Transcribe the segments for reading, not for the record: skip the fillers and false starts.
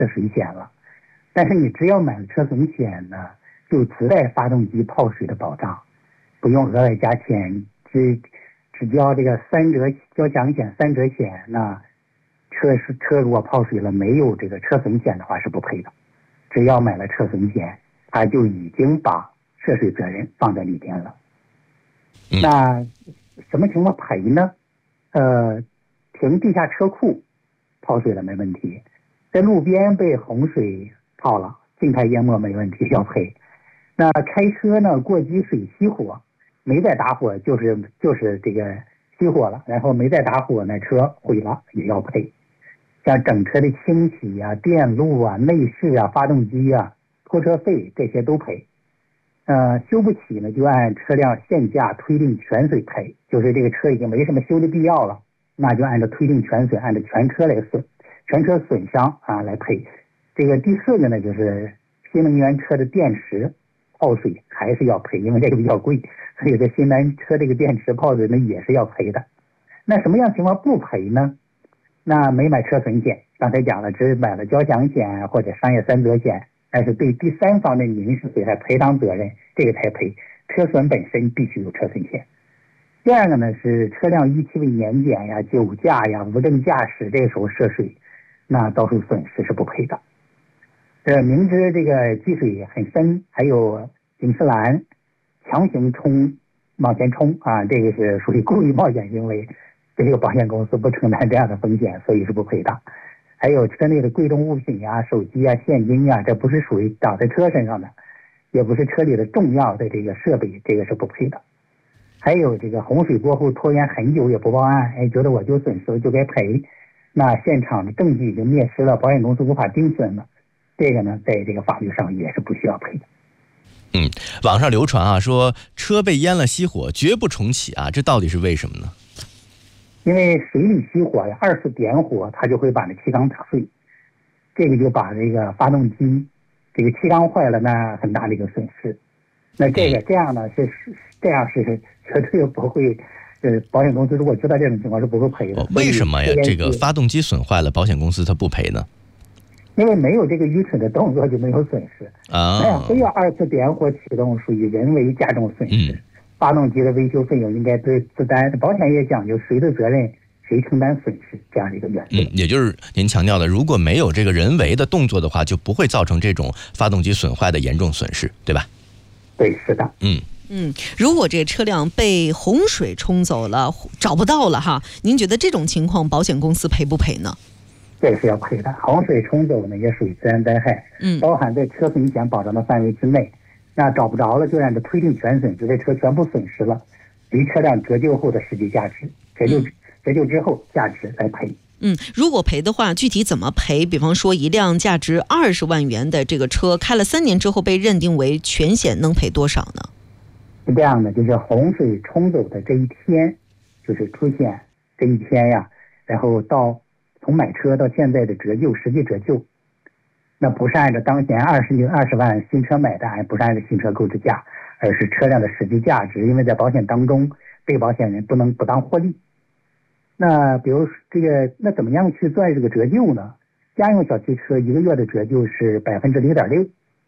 涉水险了。但是你只要买了车损险呢，就自带发动机泡水的保障，不用额外加钱，只交这个交强险3者险。那车如果泡水了，没有这个车损险的话是不赔的。只要买了车损险，它就已经把涉水责任放在里边了。那什么情况赔呢？停地下车库泡水了没问题，在路边被洪水泡了，静态淹没没问题，要赔。那开车呢，过积水熄火，没再打火，就是这个熄火了，然后没再打火，那车毁了也要赔。像整车的清洗啊、电路啊、内饰啊、发动机啊、拖车费这些都赔。修不起呢，就按车辆限价推定全损赔，就是这个车已经没什么修的必要了，那就按照推定全损，按照全车损伤来赔。这个第4个呢，就是新能源车的电池泡水还是要赔，因为这个比较贵，所以这新能源车这个电池泡水呢也是要赔的。那什么样情况不赔呢？那没买车损险，刚才讲了，只买了交强险或者商业3者险，但是对第三方的民事损害赔偿责任，这个才赔。车损本身必须有车损险。第2个呢是车辆逾期未年检呀、酒驾呀、无证驾驶，这个时候涉水，那遭受损失是不赔的。明知这个积水很深，还有警示栏强行往前冲这个是属于故意冒险行为，这个保险公司不承担这样的风险，所以是不赔的。还有车内的贵重物品呀、手机啊、现金啊，这不是属于挡在车身上的，也不是车里的重要的这个设备，这个是不赔的。还有这个洪水过后拖延很久也不报案，觉得我就损失了就该赔，那现场的证据已经灭失了，保险公司无法定损了，这个呢在这个法律上也是不需要赔的。 网上流传说车被淹了熄火绝不重启这到底是为什么呢？ 因为水里熄火呀，2次点火它就会把那气缸打碎，这个就把这个发动机这个气缸坏了，那很大的一个损失。那这样呢是绝对不会，保险公司如果知道这种情况是不会赔的。 为什么呀？这个发动机损坏了，保险公司它不赔呢？ 因为没有这个愚蠢的动作就没有损失非要2次点火启动，属于人为加重损失。发动机的维修费用应该自担，保险也讲究谁的责任谁承担损失这样的一个原则。 也就是您强调的，如果没有这个人为的动作的话，就不会造成这种发动机损坏的严重损失，对吧？ 对，是的。 如果这个车辆被洪水冲走了，找不到了您觉得这种情况保险公司赔不赔呢？ 这个是要赔的。洪水冲走呢也属于自然灾害，包含在车损险保障的范围之内。那找不着了，就按照推定全损，就这车全部损失了，离车辆折旧后的实际价值，折旧之后价值来赔。 如果赔的话，具体怎么赔？比方说，一辆价值20万元的这个车，开了3年之后被认定为全险，能赔多少呢？ 是这样的，就是洪水冲走的这一天，就是出险这一天呀，然后从买车到现在的实际折旧。那不是按照当前20万新车买单，不是按照新车购置价，而是车辆的实际价值。因为在保险当中，被保险人不能不当获利。那比如那怎么样去算这个折旧呢？家用小汽车1个月的折旧是 0.6%，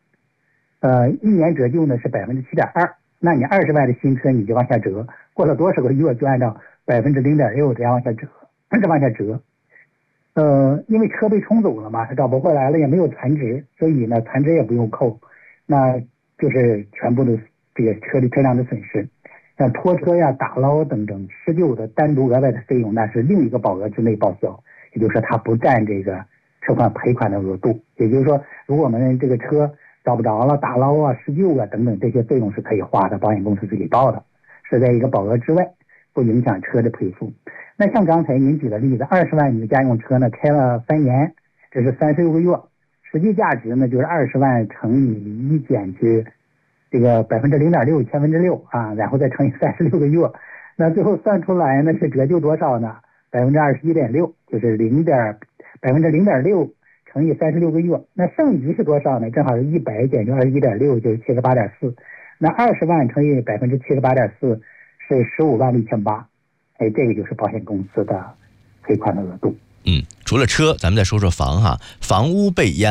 1年折旧呢是 7.2%。那你20万的新车你就往下折，过了多少个月就按照 0.6% 这样往下折。因为车被冲走了嘛，它找不回来了，也没有残值，所以呢残值也不用扣，那就是全部的这个车辆的损失。像拖车呀、打捞等等施救的单独额外的费用，那是另一个保额之内报销，也就是说它不占这个车款赔款的额度。也就是说，如果我们这个车找不着了，打捞啊、施救啊等等这些费用是可以花的，保险公司是给报的，是在一个保额之外，不影响车的赔付。那像刚才您举的例子，20万你的家用车呢开了3年，这是36个月，实际价值呢就是20万乘以1减去这个 0.6%， 6%然后再乘以36个月，那最后算出来呢是折旧多少呢？ 21.6%， 就是0.6%乘以36个月，那剩余是多少呢？正好是100减去21.6，就是78.4，那20万乘以 78.4是15.68000，这个就是保险公司的赔款的额度。 除了车，咱们再说说房屋被淹